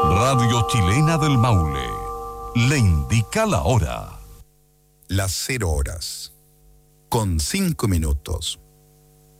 Radio Chilena del Maule le indica la hora. Las 0 horas, con 5 minutos.